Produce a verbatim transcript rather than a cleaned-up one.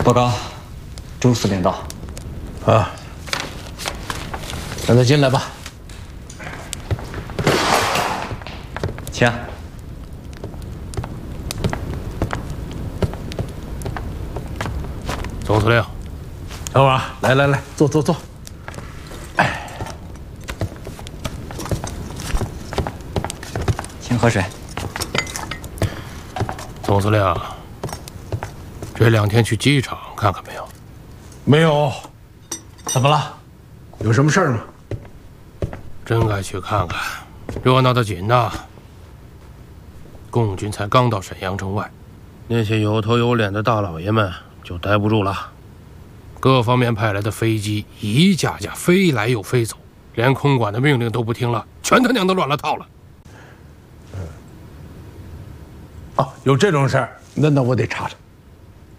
报告，周司令到。 啊，让他进来吧。 请。 总司令， 等会儿啊，来来来，坐坐坐。哎， 请喝水。 总司令，这两天去机场看看没有？ 没有。怎么了？有什么事儿吗？ 真该去看看，热闹的紧呐。共军才刚到沈阳城外，那些有头有脸的大老爷们就待不住了。各方面派来的飞机一架架飞来又飞走，连空管的命令都不听了，全他娘的乱了套了。 哦，有这种事儿，那那我得查查。